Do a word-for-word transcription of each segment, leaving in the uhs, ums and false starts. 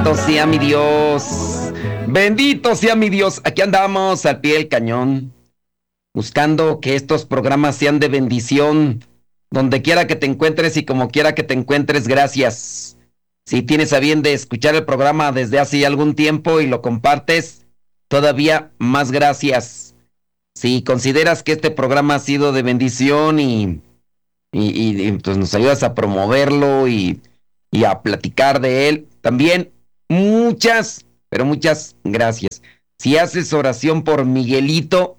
Bendito sea mi Dios. Bendito sea mi Dios. Aquí andamos al pie del cañón, buscando que estos programas sean de bendición. Donde quiera que te encuentres y como quiera que te encuentres, gracias. Si tienes a bien de escuchar el programa desde hace algún tiempo y lo compartes, todavía más gracias. Si consideras que este programa ha sido de bendición y, y, y, y pues nos ayudas a promoverlo y, y a platicar de él, también muchas, pero muchas gracias. Si haces oración por Miguelito,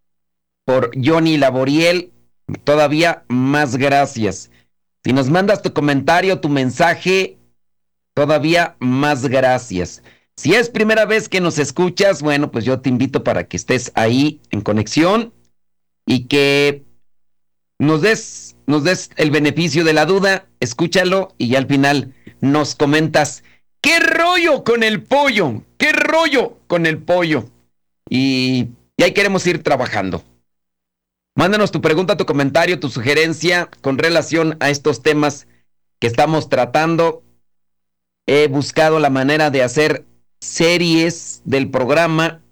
por Johnny Laboriel, todavía más gracias. Si nos mandas tu comentario, tu mensaje, todavía más gracias. Si es primera vez que nos escuchas, bueno, pues yo te invito para que estés ahí en conexión y que nos des, nos des el beneficio de la duda, escúchalo y ya al final nos comentas, ¿qué rollo con el pollo? ¿Qué rollo con el pollo? Y, y ahí queremos ir trabajando. Mándanos tu pregunta, tu comentario, tu sugerencia con relación a estos temas que estamos tratando. He buscado la manera de hacer series del programa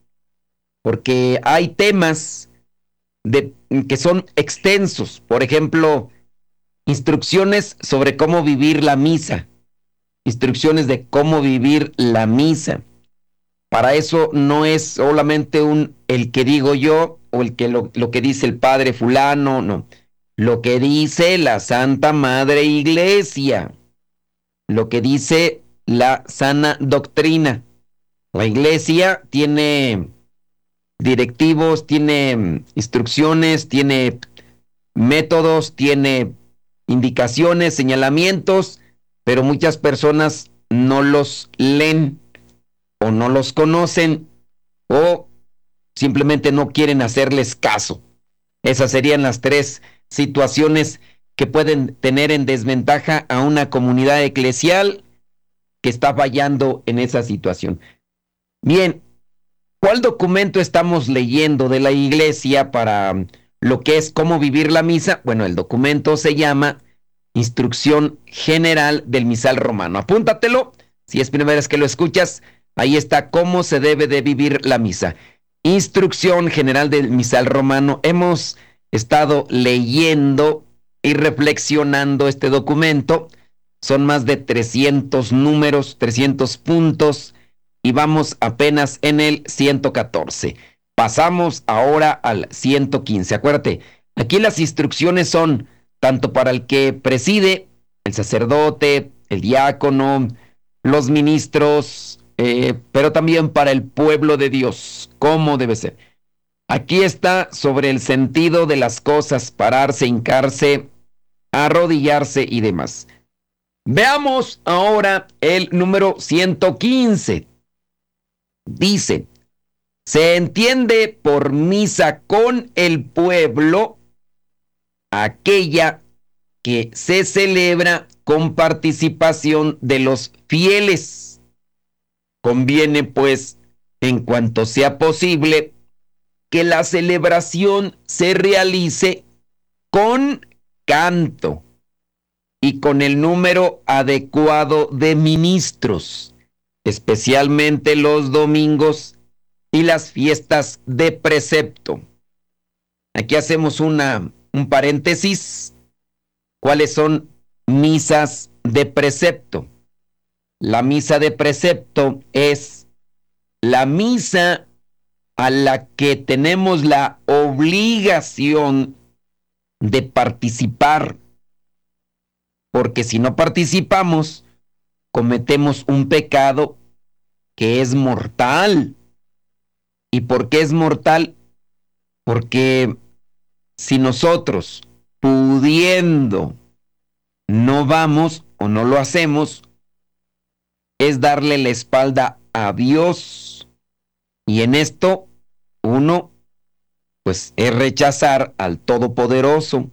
porque hay temas de, que son extensos. Por ejemplo, instrucciones sobre cómo vivir la misa. Instrucciones de cómo vivir la misa. Para eso no es solamente un el que digo yo o el que lo, lo que dice el padre fulano, no. Lo que dice la Santa Madre Iglesia. Lo que dice la sana doctrina. La Iglesia tiene directivos, tiene instrucciones, tiene métodos, tiene indicaciones, señalamientos, pero muchas personas no los leen o no los conocen o simplemente no quieren hacerles caso. Esas serían las tres situaciones que pueden tener en desventaja a una comunidad eclesial que está fallando en esa situación. Bien, ¿cuál documento estamos leyendo de la Iglesia para lo que es cómo vivir la misa? Bueno, el documento se llama Instrucción General del Misal Romano. Apúntatelo, si es primera vez que lo escuchas, ahí está cómo se debe de vivir la misa. Instrucción General del Misal Romano. Hemos estado leyendo y reflexionando este documento. Son más de trescientos números, trescientos puntos y vamos apenas en el ciento catorce. Pasamos ahora al ciento quince. Acuérdate, aquí las instrucciones son tanto para el que preside, el sacerdote, el diácono, los ministros, eh, pero también para el pueblo de Dios, cómo debe ser. Aquí está sobre el sentido de las cosas, pararse, hincarse, arrodillarse y demás. Veamos ahora el número ciento quince. Dice, se entiende por misa con el pueblo aquella que se celebra con participación de los fieles. Conviene, pues, en cuanto sea posible, que la celebración se realice con canto y con el número adecuado de ministros, especialmente los domingos y las fiestas de precepto. Aquí hacemos una, un paréntesis. ¿Cuáles son misas de precepto? La misa de precepto es la misa a la que tenemos la obligación de participar, porque si no participamos, cometemos un pecado que es mortal. ¿Y por qué es mortal? Porque si nosotros, pudiendo, no vamos o no lo hacemos, es darle la espalda a Dios. Y en esto, uno, pues es rechazar al Todopoderoso.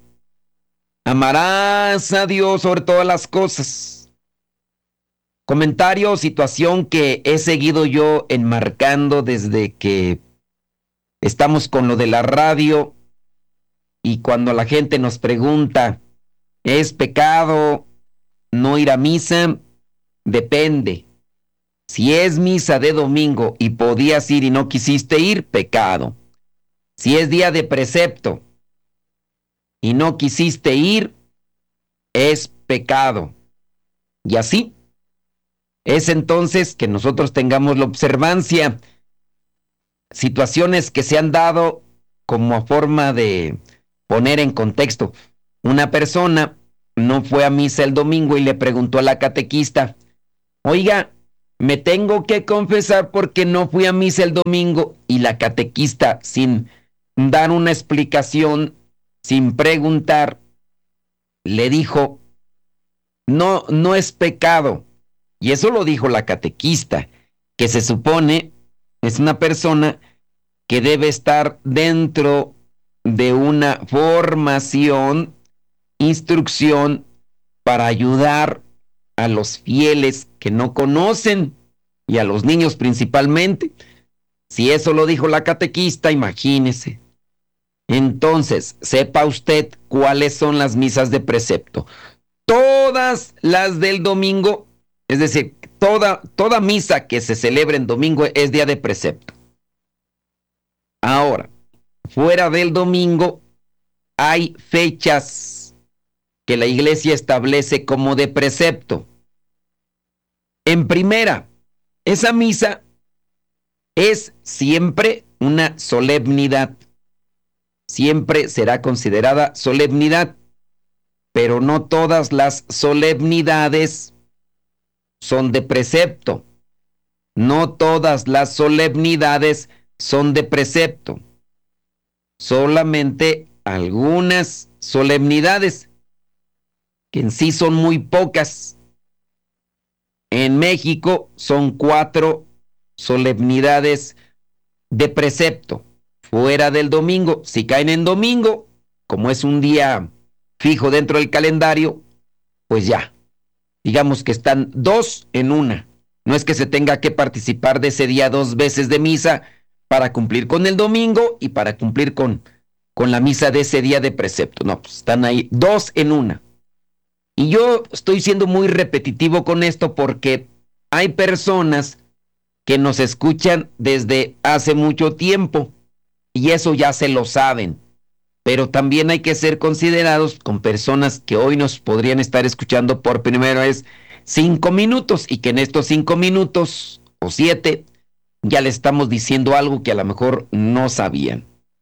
Amarás a Dios sobre todas las cosas. Comentario, situación que he seguido yo enmarcando desde que estamos con lo de la radio y cuando la gente nos pregunta, ¿es pecado no ir a misa? Depende. Si es misa de domingo y podías ir y no quisiste ir, pecado. Si es día de precepto y no quisiste ir, es pecado. Y así es entonces que nosotros tengamos la observancia, situaciones que se han dado como forma de poner en contexto. Una persona no fue a misa el domingo y le preguntó a la catequista, oiga, me tengo que confesar porque no fui a misa el domingo. Y la catequista, sin dar una explicación, sin preguntar, le dijo, no, no es pecado. Y eso lo dijo la catequista, que se supone es una persona que debe estar dentro de una formación, instrucción para ayudar a los fieles que no conocen y a los niños principalmente. Si eso lo dijo la catequista, imagínese. Entonces, sepa usted cuáles son las misas de precepto. Todas las del domingo, es decir, toda, toda misa que se celebre en domingo es día de precepto. Ahora, fuera del domingo, hay fechas que la iglesia establece como de precepto. En primera, esa misa es siempre una solemnidad. Siempre será considerada solemnidad, pero no todas las solemnidades son de precepto. No todas las solemnidades son de precepto. Solamente algunas solemnidades, que en sí son muy pocas. En México son cuatro solemnidades de precepto, fuera del domingo. Si caen en domingo, como es un día fijo dentro del calendario, pues ya, digamos que están dos en una. No es que se tenga que participar de ese día dos veces de misa para cumplir con el domingo y para cumplir con, con la misa de ese día de precepto. No, pues están ahí dos en una. Y yo estoy siendo muy repetitivo con esto porque hay personas que nos escuchan desde hace mucho tiempo y eso ya se lo saben. Pero también hay que ser considerados con personas que hoy nos podrían estar escuchando por primera vez cinco minutos y que en estos cinco minutos o siete ya le estamos diciendo algo que a lo mejor no sabían.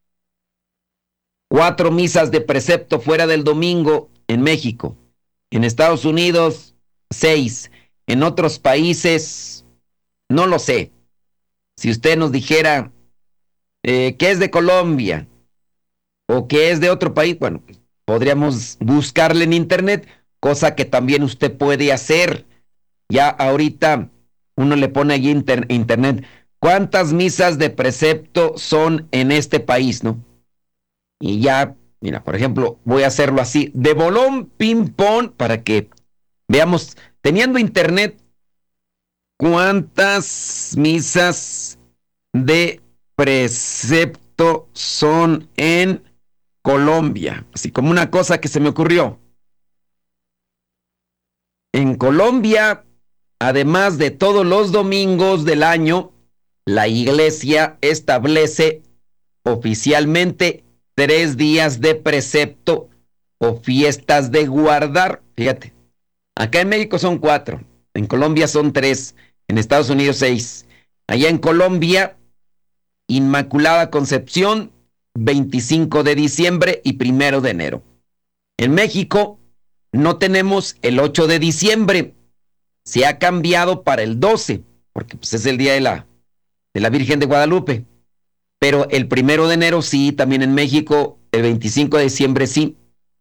Cuatro misas de precepto fuera del domingo en México. En Estados Unidos, seis. En otros países, no lo sé. Si usted nos dijera eh, que es de Colombia o que es de otro país, bueno, podríamos buscarle en internet, cosa que también usted puede hacer. Ya ahorita uno le pone allí inter internet, ¿cuántas misas de precepto son en este país, no? Y ya, mira, por ejemplo, voy a hacerlo así, de bolón ping-pong, para que veamos, teniendo internet, ¿cuántas misas de precepto son en Colombia? Así como una cosa que se me ocurrió. En Colombia, además de todos los domingos del año, la iglesia establece oficialmente tres días de precepto o fiestas de guardar. Fíjate, acá en México son cuatro, en Colombia son tres, en Estados Unidos seis. Allá en Colombia, Inmaculada Concepción, veinticinco de diciembre y primero de enero. En México no tenemos el ocho de diciembre, se ha cambiado para el doce, porque pues, es el día de la, de la Virgen de Guadalupe. Pero el primero de enero sí, también en México, el veinticinco de diciembre sí.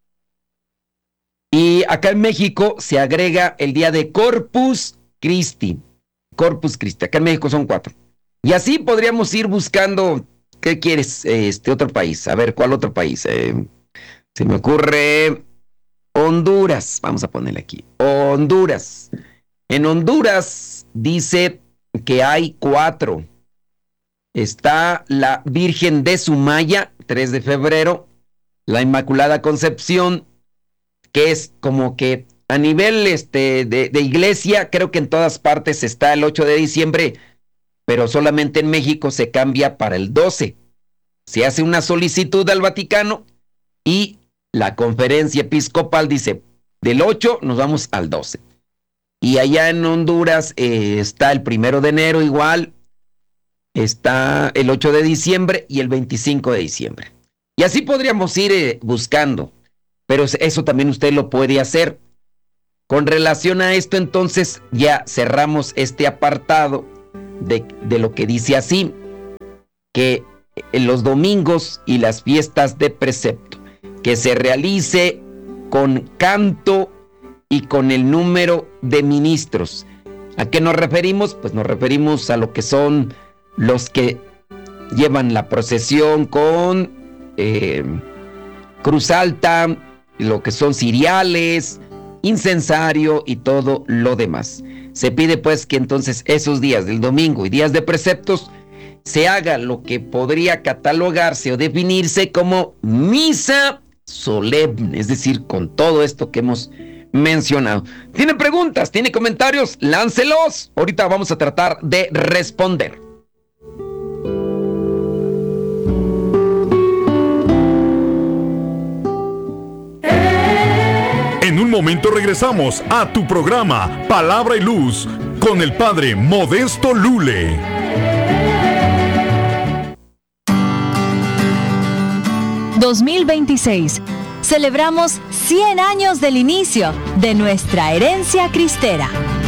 Y acá en México se agrega el día de Corpus Christi. Corpus Christi, acá en México son cuatro. Y así podríamos ir buscando, ¿qué quieres? Este otro país, a ver, ¿cuál otro país? Eh, se me ocurre Honduras, vamos a ponerle aquí, Honduras. En Honduras dice que hay cuatro. Está la Virgen de Sumaya, tres de febrero, la Inmaculada Concepción, que es como que a nivel este, de, de iglesia, creo que en todas partes está el ocho de diciembre, pero solamente en México se cambia para el doce. Se hace una solicitud al Vaticano y la conferencia episcopal dice, del ocho nos vamos al doce. Y allá en Honduras eh, está el primero de enero igual, está el ocho de diciembre y el veinticinco de diciembre. Y así podríamos ir eh, buscando, pero eso también usted lo puede hacer. Con relación a esto, entonces, ya cerramos este apartado de, de lo que dice así, que en los domingos y las fiestas de precepto, que se realice con canto y con el número de ministros. ¿A qué nos referimos? Pues nos referimos a lo que son los que llevan la procesión con eh, cruz alta, lo que son ciriales, incensario y todo lo demás. Se pide pues que entonces esos días del domingo y días de preceptos se haga lo que podría catalogarse o definirse como misa solemne, es decir, con todo esto que hemos mencionado. ¿Tiene preguntas? ¿Tiene comentarios? Láncelos. Ahorita vamos a tratar de responder. En un momento regresamos a tu programa Palabra y Luz con el Padre Modesto Lule. dos mil veintiséis. Celebramos cien años del inicio de nuestra herencia cristera.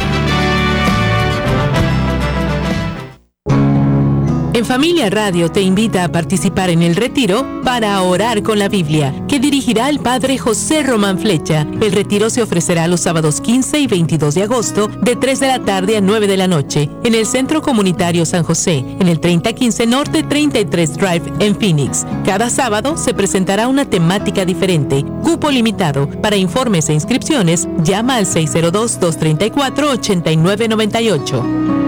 En Familia Radio te invita a participar en el retiro para orar con la Biblia, que dirigirá el Padre José Román Flecha. El retiro se ofrecerá los sábados quince y veintidós de agosto, de tres de la tarde a nueve de la noche, en el Centro Comunitario San José, en el treinta quince Norte treinta y tres Drive, en Phoenix. Cada sábado se presentará una temática diferente, cupo limitado. Para informes e inscripciones, llama al seis cero dos, dos tres cuatro, ocho nueve nueve ocho.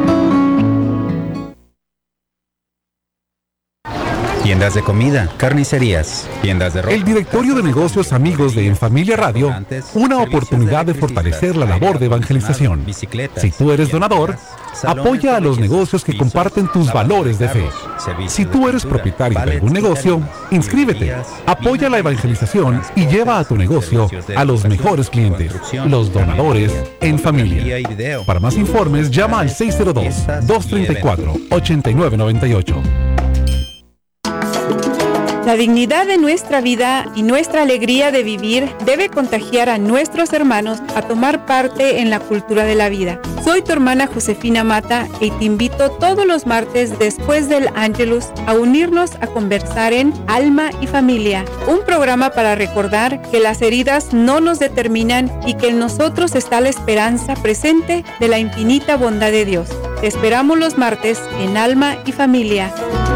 Tiendas de comida, carnicerías, tiendas de ropa. El Directorio de Negocios Amigos de En Familia Radio, una oportunidad de fortalecer la labor de evangelización. Si tú eres donador, apoya a los negocios que comparten tus valores de fe. Si tú eres propietario de algún negocio, inscríbete, apoya la evangelización y lleva a tu negocio a los mejores clientes, los donadores en familia. Para más informes, llama al seis cero dos, dos tres cuatro, ocho nueve nueve ocho. La dignidad de nuestra vida y nuestra alegría de vivir debe contagiar a nuestros hermanos a tomar parte en la cultura de la vida. Soy tu hermana Josefina Mata y te invito todos los martes después del Ángelus a unirnos a conversar en Alma y Familia, un programa para recordar que las heridas no nos determinan y que en nosotros está la esperanza presente de la infinita bondad de Dios. Te esperamos los martes en Alma y Familia.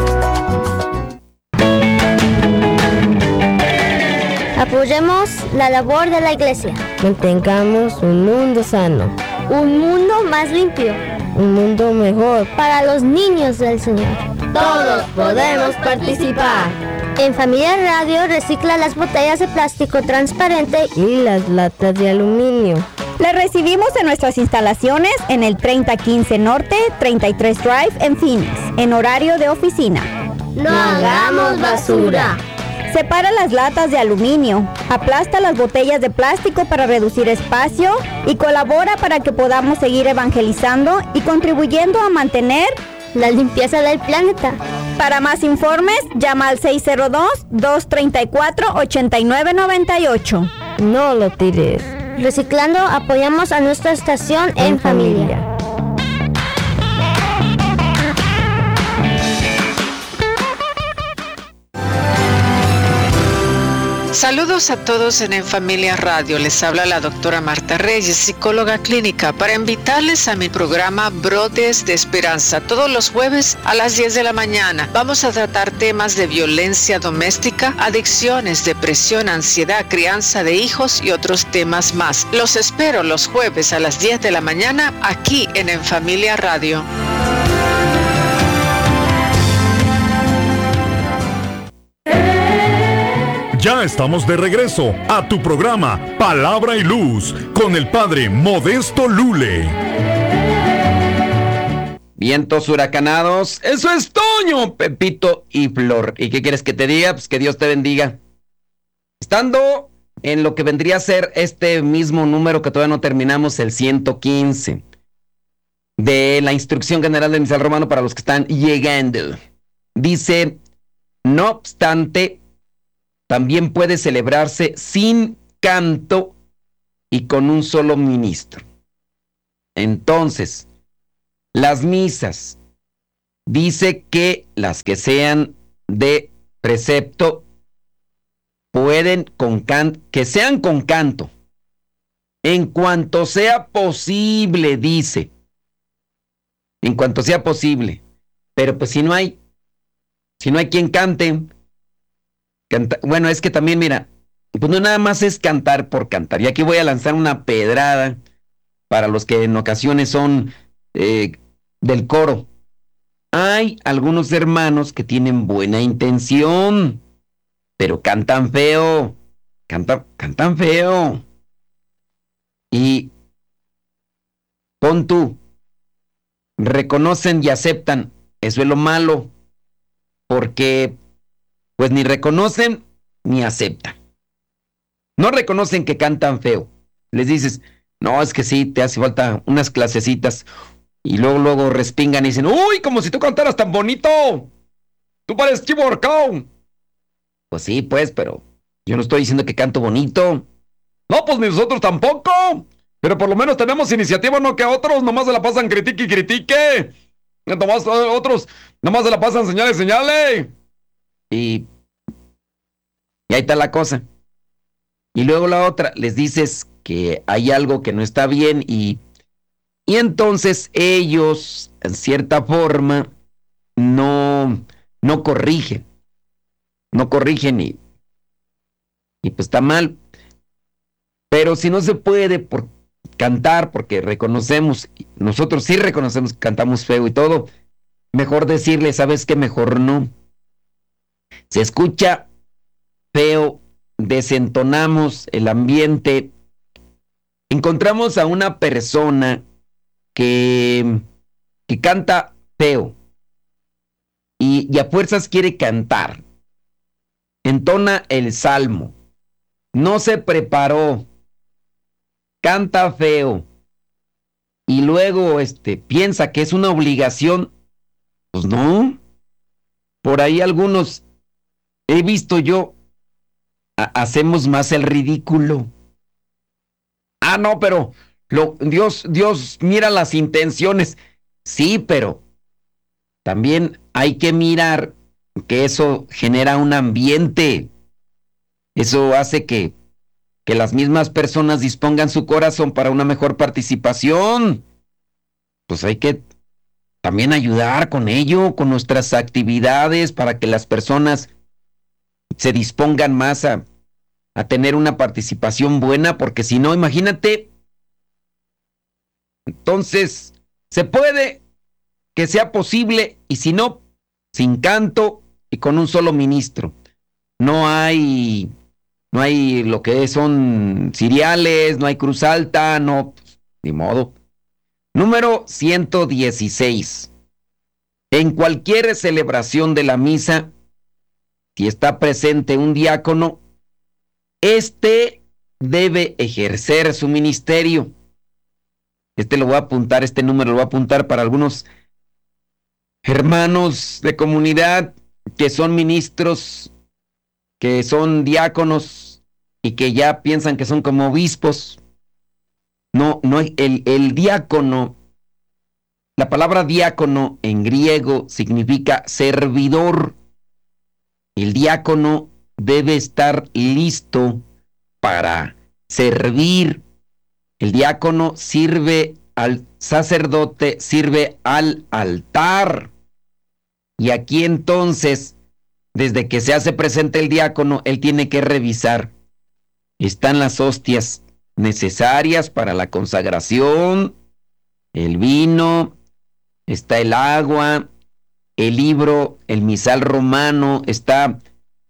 Apoyemos la labor de la iglesia. Mantengamos un mundo sano. Un mundo más limpio. Un mundo mejor para los niños del Señor. Todos podemos participar. En Familia Radio recicla las botellas de plástico transparente y las latas de aluminio. Las recibimos en nuestras instalaciones en el treinta quince Norte, treinta y tres Drive en Phoenix, en horario de oficina. No hagamos basura. Separa las latas de aluminio, aplasta las botellas de plástico para reducir espacio y colabora para que podamos seguir evangelizando y contribuyendo a mantener la limpieza del planeta. Para más informes, llama al seis cero dos, dos tres cuatro, ocho nueve nueve ocho. No lo tires. Reciclando apoyamos a nuestra estación en, en familia. familia. Saludos a todos en En Familia Radio. Les habla la doctora Marta Reyes, psicóloga clínica, para invitarles a mi programa Brotes de Esperanza. Todos los jueves a las diez de la mañana vamos a tratar temas de violencia doméstica, adicciones, depresión, ansiedad, crianza de hijos y otros temas más. Los espero los jueves a las diez de la mañana aquí en En Familia Radio. Ya estamos de regreso a tu programa Palabra y Luz con el Padre Modesto Lule. Vientos huracanados, eso es Toño, Pepito y Flor. ¿Y qué quieres que te diga? Pues que Dios te bendiga. Estando en lo que vendría a ser este mismo número que todavía no terminamos, el ciento quince, de la Instrucción General del Misal Romano para los que están llegando. Dice, no obstante, también puede celebrarse sin canto y con un solo ministro. Entonces, las misas, dice que las que sean de precepto pueden con can- que sean con canto, en cuanto sea posible, dice, en cuanto sea posible. Pero pues si no hay, si no hay quien cante, canta, bueno, es que también, mira, pues no nada más es cantar por cantar. Y aquí voy a lanzar una pedrada para los que en ocasiones son eh, del coro. Hay algunos hermanos que tienen buena intención, pero cantan feo, cantan, cantan feo. Y pon tú, reconocen y aceptan, eso es lo malo, porque pues ni reconocen ni aceptan. No reconocen que cantan feo. Les dices, no, es que sí, te hace falta unas clasecitas. Y luego, luego respingan y dicen, uy, como si tú cantaras tan bonito. Tú pareces chivo ahorcado. Pues sí, pues, pero yo no estoy diciendo que canto bonito. No, pues ni nosotros tampoco. Pero por lo menos tenemos iniciativa, no que otros nomás se la pasan critique y critique. Nomás otros nomás se la pasan señale, señale. Y, y ahí está la cosa. Y luego la otra, les dices que hay algo que no está bien y, y entonces ellos, en cierta forma, no, no corrigen. No corrigen y, y pues está mal. Pero si no se puede por cantar, porque reconocemos, nosotros sí reconocemos que cantamos feo y todo, mejor decirle, ¿sabes qué? Mejor no. Se escucha feo, desentonamos el ambiente. Encontramos a una persona que, que canta feo y, y a fuerzas quiere cantar. Entona el salmo, no se preparó, canta feo y luego este, piensa que es una obligación. Pues no. Por ahí algunos he visto yo, ha- hacemos más el ridículo. Ah, no, pero lo, Dios, Dios mira las intenciones. Sí, pero también hay que mirar que eso genera un ambiente. Eso hace que, que las mismas personas dispongan su corazón para una mejor participación. Pues hay que también ayudar con ello, con nuestras actividades, para que las personas se dispongan más a, a tener una participación buena, porque si no, imagínate, entonces se puede que sea posible, y si no, sin canto y con un solo ministro. No hay, no hay lo que son ciriales, no hay cruz alta, no, ni modo. Número ciento dieciséis. En cualquier celebración de la misa, si está presente un diácono, este debe ejercer su ministerio. Este lo voy a apuntar, este número lo voy a apuntar para algunos hermanos de comunidad que son ministros, que son diáconos y que ya piensan que son como obispos. No, no, el, el diácono, la palabra diácono en griego significa servidor. El diácono debe estar listo para servir. El diácono sirve al sacerdote, sirve al altar. Y aquí entonces, desde que se hace presente el diácono, él tiene que revisar. Están las hostias necesarias para la consagración, el vino, está el agua, el libro, el misal romano, está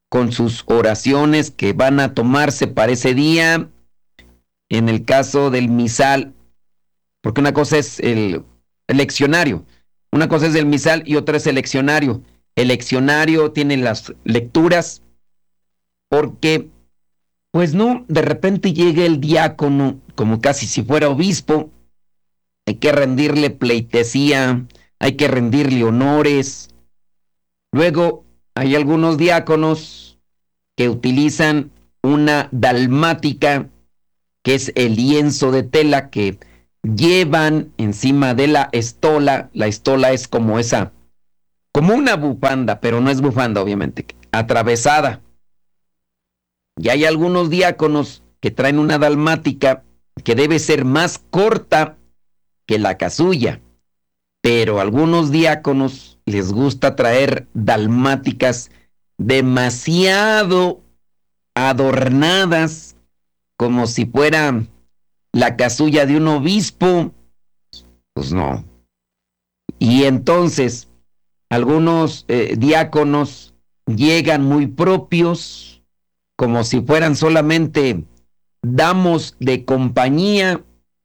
con sus oraciones que van a tomarse para ese día, en el caso del misal, porque una cosa es el, el leccionario, una cosa es el misal y otra es el leccionario. El leccionario tiene las lecturas porque, pues no, de repente llega el diácono como casi si fuera obispo, hay que rendirle pleitesía, hay que rendirle honores. Luego hay algunos diáconos que utilizan una dalmática, que es el lienzo de tela que llevan encima de la estola. La estola es como esa, como una bufanda, pero no es bufanda, obviamente, atravesada. Y hay algunos diáconos que traen una dalmática que debe ser más corta que la casulla, pero a algunos diáconos les gusta traer dalmáticas demasiado adornadas, como si fuera la casulla de un obispo. Pues no. Y entonces algunos eh, diáconos llegan muy propios, como si fueran solamente damos de compañía,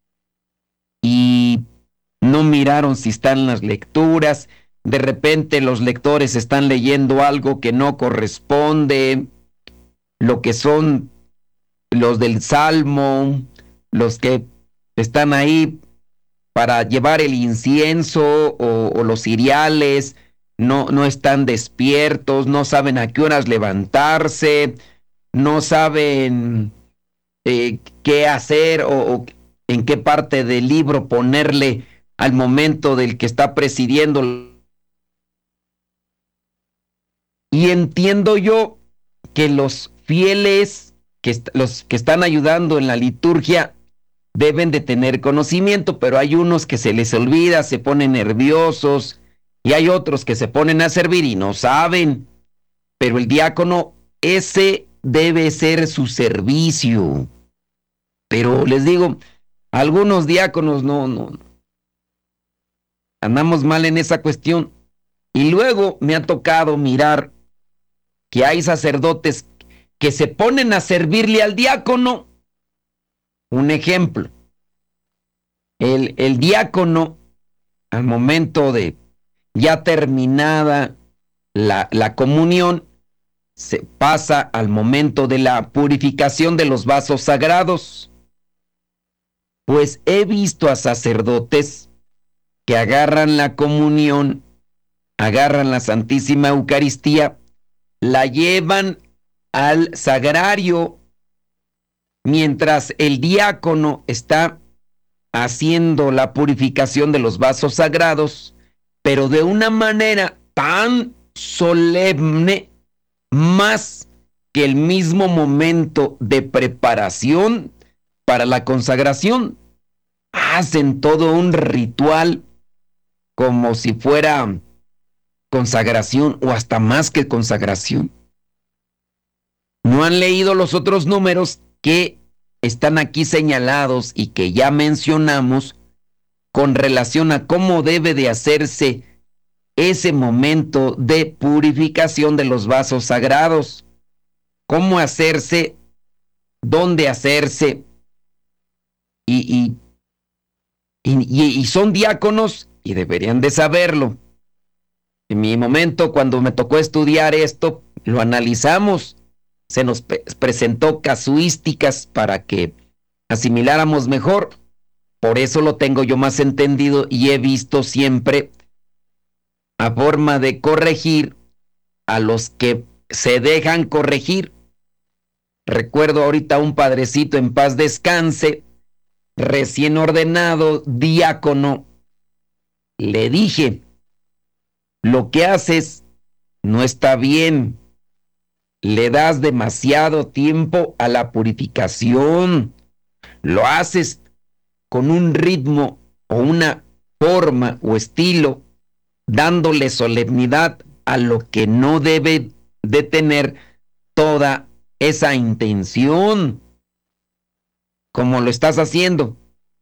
y no miraron si están las lecturas. De repente los lectores están leyendo algo que no corresponde, lo que son los del Salmo, los que están ahí para llevar el incienso o, o los ciriales, no, no están despiertos, no saben a qué horas levantarse, no saben eh, qué hacer o, o en qué parte del libro ponerle al momento del que está presidiendo. Y entiendo yo que los fieles, que est- los que están ayudando en la liturgia, deben de tener conocimiento, pero hay unos que se les olvida, se ponen nerviosos, y hay otros que se ponen a servir y no saben. Pero el diácono, ese debe ser su servicio. Pero les digo, algunos diáconos no, no, andamos mal en esa cuestión. Y luego me ha tocado mirar que hay sacerdotes que se ponen a servirle al diácono. Un ejemplo, el, el diácono, al momento de ya terminada la, la comunión, se pasa al momento de la purificación de los vasos sagrados. Pues he visto a sacerdotes que agarran la comunión, agarran la Santísima Eucaristía, la llevan al sagrario, mientras el diácono está haciendo la purificación de los vasos sagrados, pero de una manera tan solemne, más que el mismo momento de preparación para la consagración. Hacen todo un ritual como si fuera consagración o hasta más que consagración. No han leído los otros números que están aquí señalados y que ya mencionamos con relación a cómo debe de hacerse ese momento de purificación de los vasos sagrados, cómo hacerse, dónde hacerse, y, y, y, y son diáconos y deberían de saberlo. En mi momento, cuando me tocó estudiar esto, lo analizamos, se nos pre- presentó casuísticas para que asimiláramos mejor. Por eso lo tengo yo más entendido y he visto siempre a forma de corregir a los que se dejan corregir. Recuerdo ahorita un padrecito, en paz descanse, recién ordenado diácono. Le dije, lo que haces no está bien, le das demasiado tiempo a la purificación, lo haces con un ritmo o una forma o estilo, dándole solemnidad a lo que no debe de tener toda esa intención, como lo estás haciendo.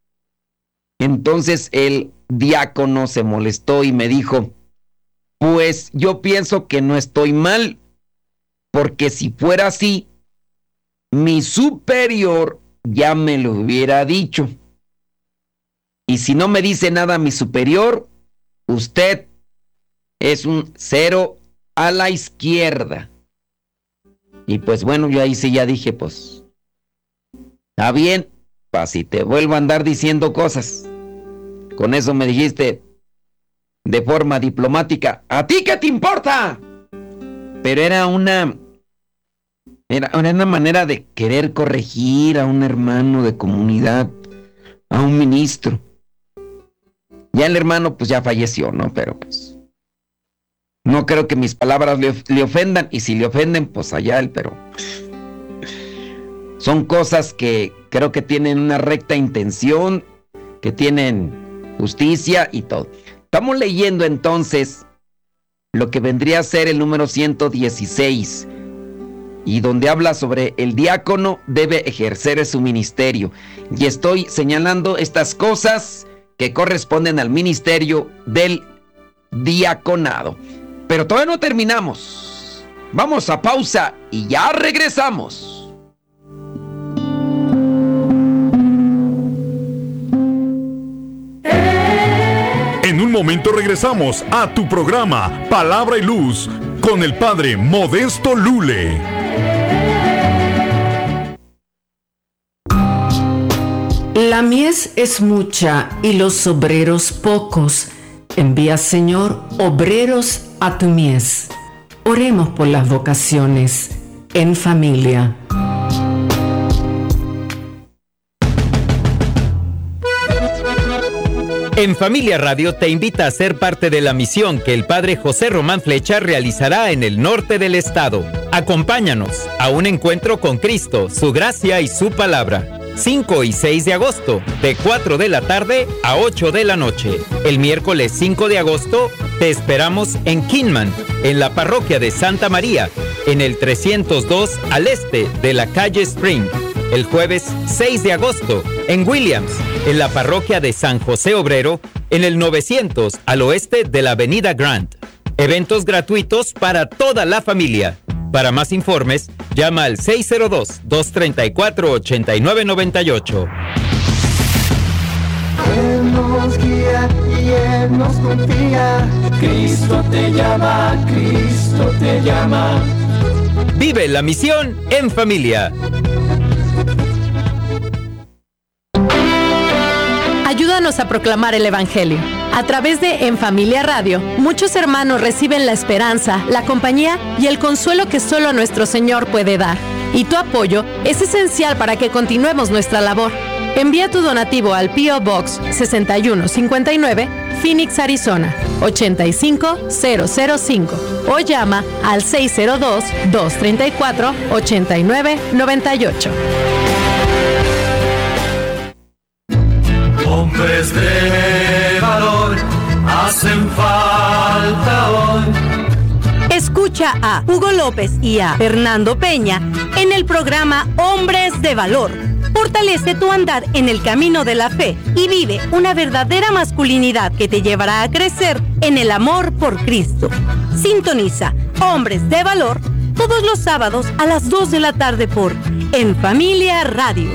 Entonces el diácono se molestó y me dijo, pues yo pienso que no estoy mal, porque si fuera así, mi superior ya me lo hubiera dicho. Y si no me dice nada mi superior, usted es un cero a la izquierda. Y pues bueno, yo ahí sí ya dije, pues, está bien, pa' si te vuelvo a andar diciendo cosas. Con eso me dijiste de forma diplomática, ¿a ti qué te importa? Pero era una, era, era una manera de querer corregir a un hermano de comunidad, a un ministro. Ya el hermano pues ya falleció, ¿no? Pero pues no creo que mis palabras le, le ofendan, y si le ofenden, pues allá él, pero son cosas que creo que tienen una recta intención, que tienen justicia y todo. Estamos leyendo entonces lo que vendría a ser el número ciento dieciséis, y donde habla sobre el diácono debe ejercer su ministerio. Y estoy señalando estas cosas que corresponden al ministerio del diaconado. Pero todavía no terminamos. Vamos a pausa y ya regresamos. En un momento regresamos a tu programa Palabra y Luz con el Padre Modesto Lule. La mies es mucha y los obreros pocos. Envía, Señor, obreros a tu mies. Oremos por las vocaciones en familia. En Familia Radio te invita a ser parte de la misión que el Padre José Román Flecha realizará en el norte del estado. Acompáñanos a un encuentro con Cristo, su gracia y su palabra. cinco y seis de agosto, de cuatro de la tarde a ocho de la noche. El miércoles cinco de agosto te esperamos en Kinman, en la parroquia de Santa María, en el trescientos dos al este de la calle Spring. El jueves seis de agosto, en Williams, en la parroquia de San José Obrero, en el novecientos al oeste de la avenida Grant. Eventos gratuitos para toda la familia. Para más informes, llama al seis cero dos, dos tres cuatro, ocho nueve nueve ocho. Él nos guía y Él nos confía. Cristo te llama, Cristo te llama. Vive la misión en familia. Ayúdanos a proclamar el Evangelio. A través de En Familia Radio, muchos hermanos reciben la esperanza, la compañía y el consuelo que solo nuestro Señor puede dar. Y tu apoyo es esencial para que continuemos nuestra labor. Envía tu donativo al P O Box sesenta y uno cincuenta y nueve, Phoenix, Arizona, ochenta y cinco cero cero cinco, o llama al seis cero dos, dos tres cuatro, ocho nueve nueve ocho. Hombres de valor hacen falta hoy. Escucha a Hugo López y a Fernando Peña en el programa Hombres de Valor. Fortalece tu andar en el camino de la fe y vive una verdadera masculinidad que te llevará a crecer en el amor por Cristo. Sintoniza Hombres de Valor todos los sábados a las dos de la tarde por En Familia Radio.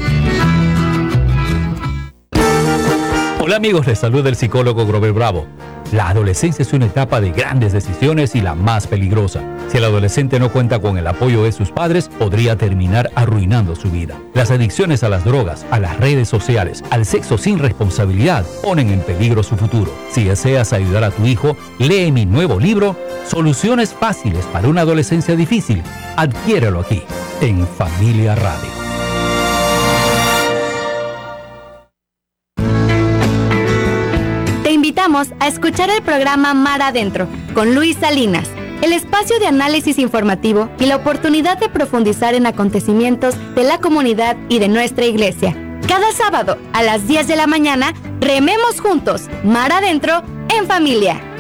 Hola amigos, les saluda el psicólogo Grover Bravo. La adolescencia es una etapa de grandes decisiones y la más peligrosa. Si el adolescente no cuenta con el apoyo de sus padres, podría terminar arruinando su vida. Las adicciones a las drogas, a las redes sociales, al sexo sin responsabilidad, ponen en peligro su futuro. Si deseas ayudar a tu hijo, lee mi nuevo libro, Soluciones Fáciles para una Adolescencia Difícil. Adquiérelo aquí, en Familia Radio. Invitamos a escuchar el programa Mar Adentro con Luis Salinas, el espacio de análisis informativo y la oportunidad de profundizar en acontecimientos de la comunidad y de nuestra iglesia. Cada sábado a las diez de la mañana, rememos juntos Mar Adentro en familia.